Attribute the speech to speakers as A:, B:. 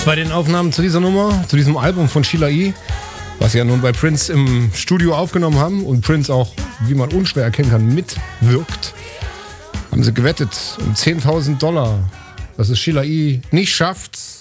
A: Bei den Aufnahmen zu dieser Nummer, zu diesem Album von Sheila E., was sie ja nun bei Prince im Studio aufgenommen haben und Prince auch, wie man unschwer erkennen kann, mitwirkt, haben sie gewettet um $10.000, dass es Sheila E. nicht schafft,